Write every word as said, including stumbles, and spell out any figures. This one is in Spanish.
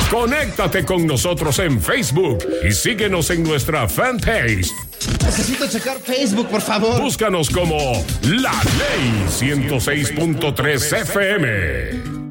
Conéctate con nosotros en Facebook y síguenos en nuestra fanpage. Necesito checar Facebook, por favor. Búscanos como La Ley ciento seis punto tres F M.